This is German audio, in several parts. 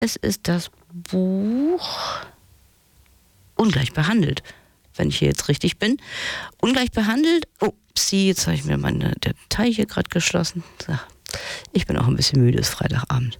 Es ist das Buch Ungleich behandelt, wenn ich hier jetzt richtig bin. Ungleich behandelt. Oh, jetzt habe ich mir meine Datei hier gerade geschlossen. So. Ich bin auch ein bisschen müde, es ist Freitagabend.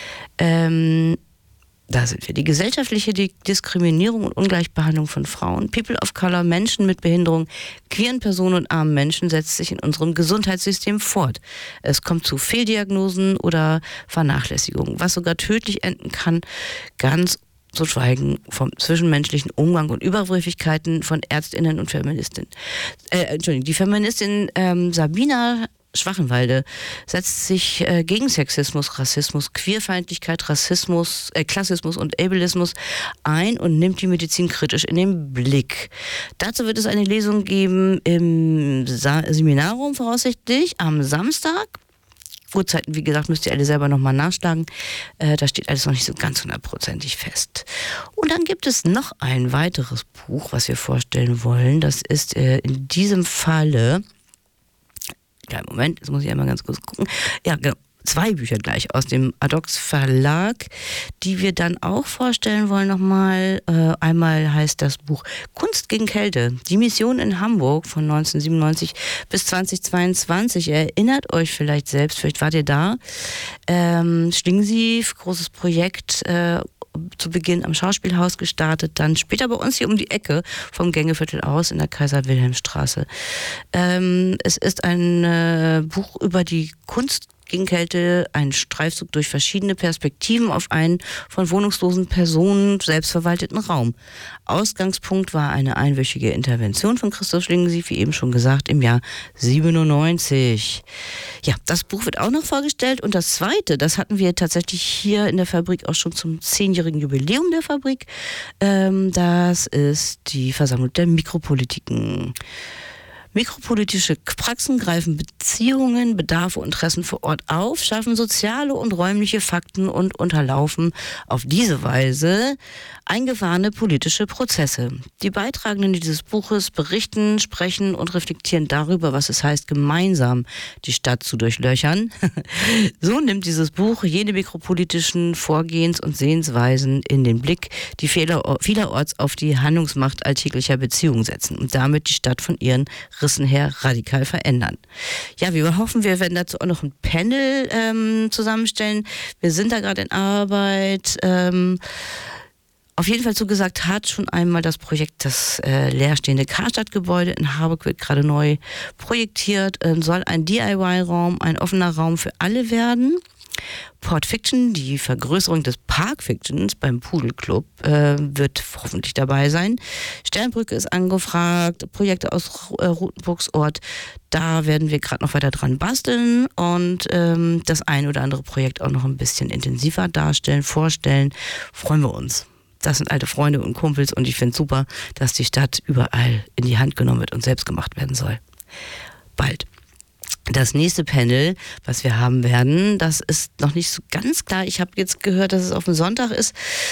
Da sind wir. Die gesellschaftliche Diskriminierung und Ungleichbehandlung von Frauen, People of Color, Menschen mit Behinderung, queeren Personen und armen Menschen setzt sich in unserem Gesundheitssystem fort. Es kommt zu Fehldiagnosen oder Vernachlässigungen, was sogar tödlich enden kann, ganz zu schweigen vom zwischenmenschlichen Umgang und Übergriffigkeiten von ÄrztInnen und Feministinnen. Die Feministin Sabina Schwachenwalde setzt sich gegen Sexismus, Rassismus, Queerfeindlichkeit, Rassismus, Klassismus und Ableismus ein und nimmt die Medizin kritisch in den Blick. Dazu wird es eine Lesung geben im Seminarraum voraussichtlich am Samstag. Uhrzeiten, wie gesagt, müsst ihr alle selber nochmal nachschlagen. Da steht alles noch nicht so ganz 100%ig fest. Und dann gibt es noch ein weiteres Buch, was wir vorstellen wollen. Das ist in diesem Falle... Ja, Moment, jetzt muss ich einmal ganz kurz gucken. Ja, genau. 2 Bücher gleich aus dem Adox Verlag, die wir dann auch vorstellen wollen nochmal. Einmal heißt das Buch Kunst gegen Kälte, die Mission in Hamburg von 1997 bis 2022. Ihr erinnert euch vielleicht selbst, vielleicht wart ihr da. Schlingensief, großes Projekt, zu Beginn am Schauspielhaus gestartet, dann später bei uns hier um die Ecke vom Gängeviertel aus in der Kaiser-Wilhelm-Straße. Es ist ein Buch über die Kunst gegen Kälte, ein Streifzug durch verschiedene Perspektiven auf einen von wohnungslosen Personen selbstverwalteten Raum. Ausgangspunkt war eine einwöchige Intervention von Christoph Schlingensief, wie eben schon gesagt, im Jahr 97. Ja, das Buch wird auch noch vorgestellt und das zweite, das hatten wir tatsächlich hier in der Fabrik auch schon zum 10-jährigen Jubiläum der Fabrik. Das ist die Versammlung der Mikropolitiken. Mikropolitische Praxen greifen Beziehungen, Bedarfe und Interessen vor Ort auf, schaffen soziale und räumliche Fakten und unterlaufen auf diese Weise eingefahrene politische Prozesse. Die Beitragenden dieses Buches berichten, sprechen und reflektieren darüber, was es heißt, gemeinsam die Stadt zu durchlöchern. So nimmt dieses Buch jene mikropolitischen Vorgehens- und Sehensweisen in den Blick, die vielerorts auf die Handlungsmacht alltäglicher Beziehungen setzen und damit die Stadt von ihren Rissen her radikal verändern. Ja, wir hoffen, wir werden dazu auch noch ein Panel zusammenstellen. Wir sind da gerade in Arbeit. Auf jeden Fall zugesagt hat schon einmal das Projekt, das leerstehende Karstadtgebäude in Harburg wird gerade neu projektiert, soll ein DIY-Raum, ein offener Raum für alle werden. Port Fiction, die Vergrößerung des Park Fictions beim Pudelclub, wird hoffentlich dabei sein. Sternbrücke ist angefragt, Projekte aus Rotenburgs Ort, da werden wir gerade noch weiter dran basteln und das ein oder andere Projekt auch noch ein bisschen intensiver darstellen, vorstellen. Freuen wir uns. Das sind alte Freunde und Kumpels und ich finde es super, dass die Stadt überall in die Hand genommen wird und selbst gemacht werden soll. Bald. Das nächste Panel, was wir haben werden, das ist noch nicht so ganz klar. Ich habe jetzt gehört, dass es auf dem Sonntag ist.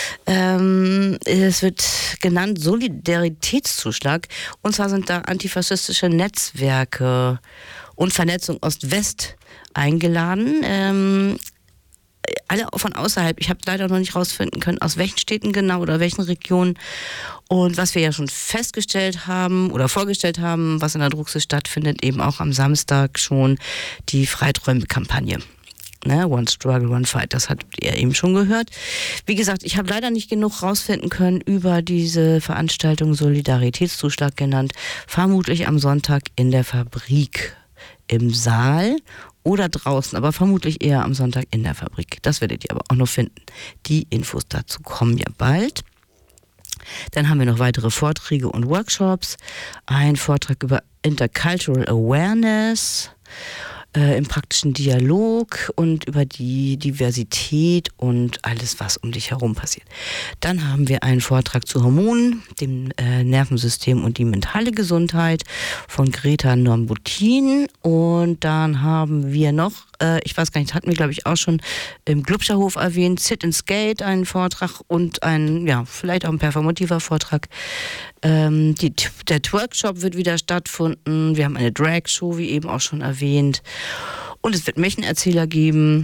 Es wird genannt Solidaritätszuschlag. Und zwar sind da antifaschistische Netzwerke und Vernetzung Ost-West eingeladen. Alle von außerhalb. Ich habe leider noch nicht rausfinden können, aus welchen Städten genau oder welchen Regionen. Und was wir ja schon festgestellt haben oder vorgestellt haben, was in der Druckse stattfindet, eben auch am Samstag schon die Freiträume-Kampagne. Ne? One Struggle, One Fight, das habt ihr eben schon gehört. Wie gesagt, ich habe leider nicht genug rausfinden können über diese Veranstaltung, Solidaritätszuschlag genannt. Vermutlich am Sonntag in der Fabrik im Saal oder draußen, aber vermutlich eher am Sonntag in der Fabrik. Das werdet ihr aber auch noch finden. Die Infos dazu kommen ja bald. Dann haben wir noch weitere Vorträge und Workshops. Ein Vortrag über Intercultural Awareness im praktischen Dialog und über die Diversität und alles, was um dich herum passiert. Dann haben wir einen Vortrag zu Hormonen, dem Nervensystem und die mentale Gesundheit von Greta Norbutin. Und dann haben wir noch, ich weiß gar nicht, hatten wir glaube ich auch schon im Glubscherhof erwähnt, Sit and Skate, einen Vortrag und ein, ja, vielleicht auch ein performativer Vortrag. Der Twerkshop wird wieder stattfinden. Wir haben eine Drag-Show, wie eben auch schon erwähnt. Und es wird Märchenerzähler geben.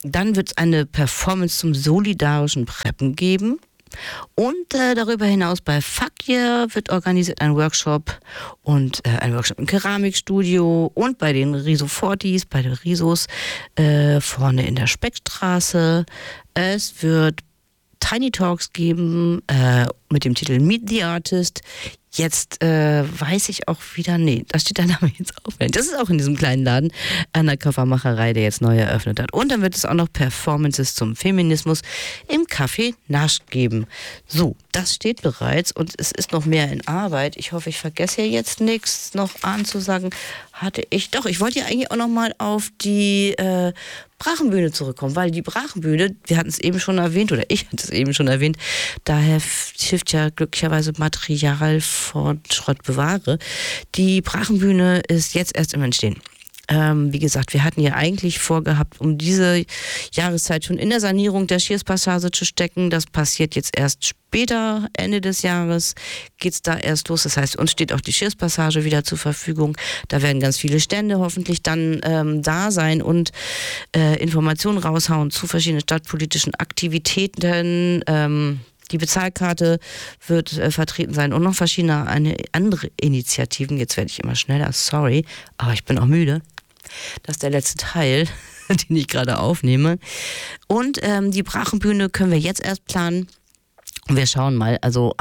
Dann wird es eine Performance zum solidarischen Preppen geben. Und darüber hinaus bei Fuck Yeah wird organisiert ein Workshop im Keramikstudio und bei den Riso Fortis, bei den Risos vorne in der Speckstraße. Es wird Tiny Talks geben mit dem Titel Meet the Artist. Jetzt weiß ich auch wieder, da steht der Name jetzt auf. Das ist auch in diesem kleinen Laden Undercover-Macherei, der jetzt neu eröffnet hat. Und dann wird es auch noch Performances zum Feminismus im Café Nasch geben. So, das steht bereits und es ist noch mehr in Arbeit. Ich hoffe, ich vergesse hier jetzt nichts noch anzusagen. Ich wollte ja eigentlich auch noch mal auf die Brachenbühne zurückkommen, weil die Brachenbühne, wir hatten es eben schon erwähnt, oder ich hatte es eben schon erwähnt, daher hilft ja glücklicherweise Material von Schrott bewahre. Die Brachenbühne ist jetzt erst im Entstehen. Wie gesagt, wir hatten ja eigentlich vorgehabt, um diese Jahreszeit schon in der Sanierung der Schierspassage zu stecken. Das passiert jetzt erst später, Ende des Jahres geht's da erst los. Das heißt, uns steht auch die Schierspassage wieder zur Verfügung. Da werden ganz viele Stände hoffentlich dann da sein und Informationen raushauen zu verschiedenen stadtpolitischen Aktivitäten. Die Bezahlkarte wird vertreten sein und noch verschiedene andere Initiativen. Jetzt werde ich immer schneller, sorry, aber ich bin auch müde. Das ist der letzte Teil, den ich gerade aufnehme. Und die Brachenbühne können wir jetzt erst planen. Und wir schauen mal, also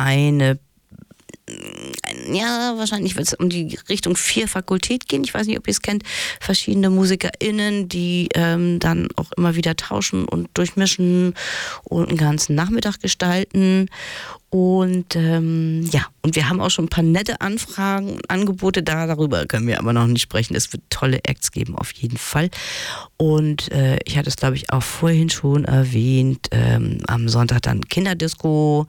wahrscheinlich wird es um die Richtung 4 Fakultät gehen. Ich weiß nicht, ob ihr es kennt. Verschiedene MusikerInnen, die dann auch immer wieder tauschen und durchmischen und einen ganzen Nachmittag gestalten. Und und wir haben auch schon ein paar nette Anfragen und Angebote da. Darüber können wir aber noch nicht sprechen. Es wird tolle Acts geben, auf jeden Fall. Und ich hatte es, glaube ich, auch vorhin schon erwähnt. Am Sonntag dann Kinderdisco.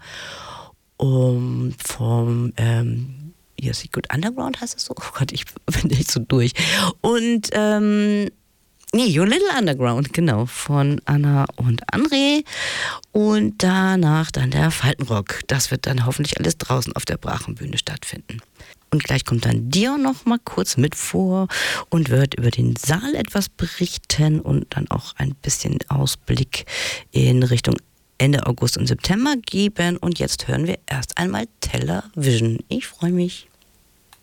Vom Secret Underground heißt es so? Oh Gott, ich bin echt so durch. Und Your Little Underground, genau, von Anna und André. Und danach dann der Faltenrock. Das wird dann hoffentlich alles draußen auf der Brachenbühne stattfinden. Und gleich kommt dann Dion noch mal kurz mit vor und wird über den Saal etwas berichten und dann auch ein bisschen Ausblick in Richtung Ende August und September geben. Und jetzt hören wir erst einmal Television. Ich freue mich.